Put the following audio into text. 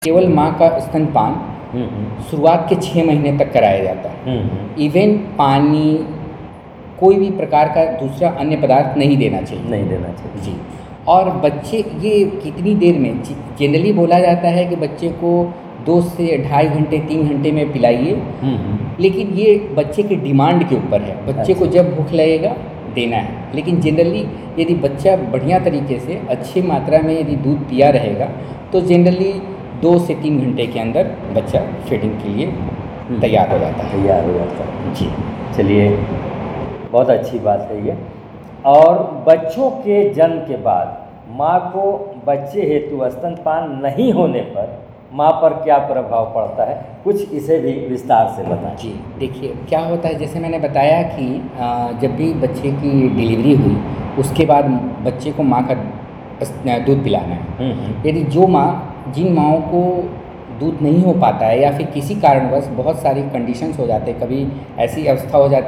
केवल माँ का स्तनपान शुरुआत के 6 महीने तक कराया जाता है। इवन पानी, कोई भी प्रकार का दूसरा अन्य पदार्थ नहीं देना चाहिए। जी। और बच्चे ये कितनी देर में, जनरली बोला जाता है कि बच्चे को 2 से ढाई घंटे 3 घंटे में पिलाइए, लेकिन ये बच्चे की डिमांड के ऊपर है। बच्चे को जब भूख लगेगा देना है, लेकिन जनरली यदि बच्चा बढ़िया तरीके से अच्छी मात्रा में यदि दूध पिया रहेगा तो जनरली 2 से 3 घंटे के अंदर बच्चा फीडिंग के लिए तैयार हो जाता है। जी। चलिए, बहुत अच्छी बात है ये। और बच्चों के जन्म के बाद माँ को बच्चे हेतु स्तनपान नहीं होने पर माँ पर क्या प्रभाव पड़ता है, कुछ इसे भी विस्तार से बताएं। जी, देखिए क्या होता है, जैसे मैंने बताया कि जब भी बच्चे की डिलीवरी हुई उसके बाद बच्चे को माँ का दूध पिलाना है। यदि जिन माँओं को दूध नहीं हो पाता है या फिर किसी कारणवश बहुत सारी कंडीशंस हो जाते हैं, कभी ऐसी अवस्था हो जाती है